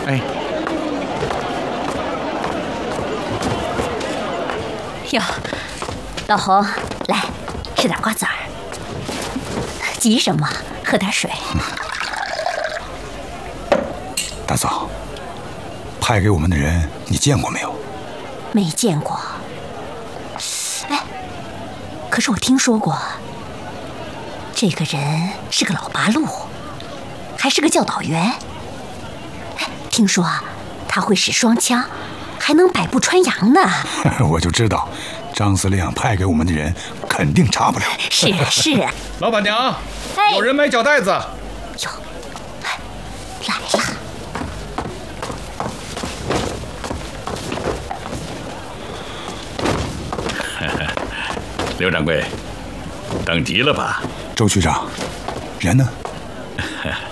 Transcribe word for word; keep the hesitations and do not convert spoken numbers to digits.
哎， 哟，老侯，来吃点瓜子儿。急什么？喝点水。 大嫂，派给我们的人你见过没有？ 没见过。哎，可是我听说过，这个人是个老八路，还是个教导员。哎，听说啊，他会使双枪，还能百步穿杨呢。 我就知道，张司令派给我们的人肯定差不了。 是啊，是啊。 老板娘， 哎， 有人买脚袋子。 哟，来了。 刘掌柜，等急了吧？ 周局长，人呢？